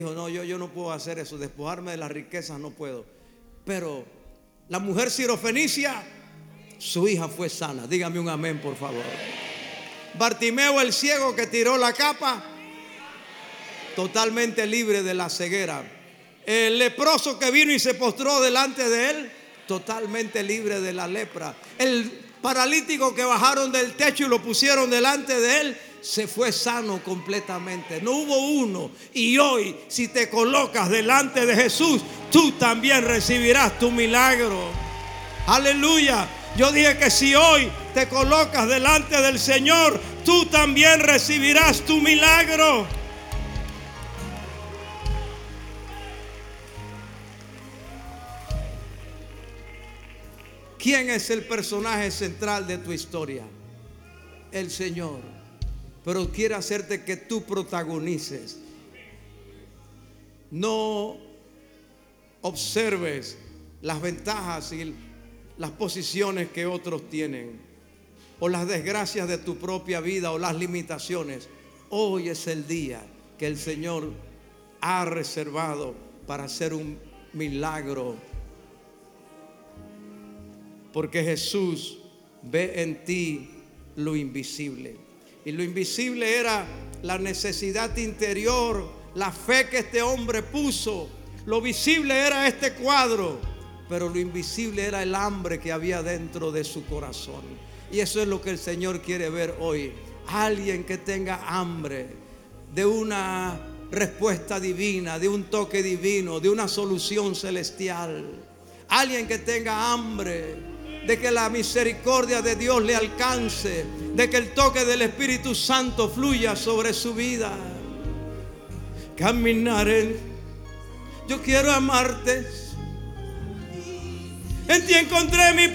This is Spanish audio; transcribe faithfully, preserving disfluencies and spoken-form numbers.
Dijo, no, yo, yo no puedo hacer eso, despojarme de las riquezas no puedo. Pero la mujer sirofenicia, su hija fue sana. Dígame un amén, por favor. Bartimeo el ciego que tiró la capa, totalmente libre de la ceguera. El leproso que vino y se postró delante de él, totalmente libre de la lepra. El paralítico que bajaron del techo y lo pusieron delante de él, se fue sano completamente. No hubo uno. Y hoy, si te colocas delante de Jesús, tú también recibirás tu milagro. Aleluya. Yo dije que si hoy te colocas delante del Señor, tú también recibirás tu milagro. ¿Quién es el personaje central de tu historia? El Señor. Pero quiere hacerte que tú protagonices. No observes las ventajas y las posiciones que otros tienen, o las desgracias de tu propia vida, o las limitaciones. Hoy es el día que el Señor ha reservado para hacer un milagro, porque Jesús ve en ti lo invisible. Y lo invisible era la necesidad interior, la fe que este hombre puso. Lo visible era este cuadro, pero lo invisible era el hambre que había dentro de su corazón. Y eso es lo que el Señor quiere ver hoy. Alguien que tenga hambre de una respuesta divina, de un toque divino, de una solución celestial. Alguien que tenga hambre de que la misericordia de Dios le alcance, de que el toque del Espíritu Santo fluya sobre su vida. Caminaré, yo quiero amarte, en ti encontré mi